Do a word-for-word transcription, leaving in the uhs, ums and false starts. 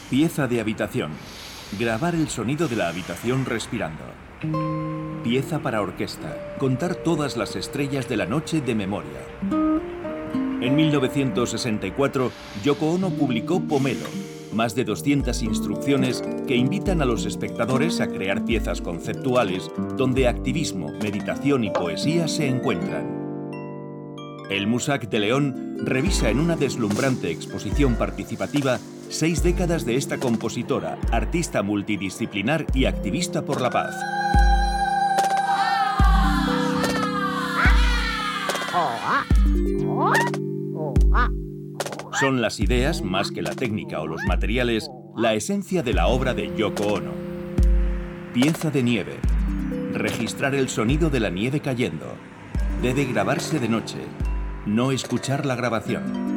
Pieza de habitación. Grabar el sonido de la habitación respirando. Pieza para orquesta. Contar todas las estrellas de la noche de memoria. En mil novecientos sesenta y cuatro, Yoko Ono publicó Pomelo, más de doscientas instrucciones que invitan a los espectadores a crear piezas conceptuales donde activismo, meditación y poesía se encuentran. El Musac de León revisa en una deslumbrante exposición participativa seis décadas de esta compositora, artista multidisciplinar y activista por la paz. Son las ideas, más que la técnica o los materiales, la esencia de la obra de Yoko Ono. Pieza de nieve. Registrar el sonido de la nieve cayendo. Debe grabarse de noche. No escuchar la grabación.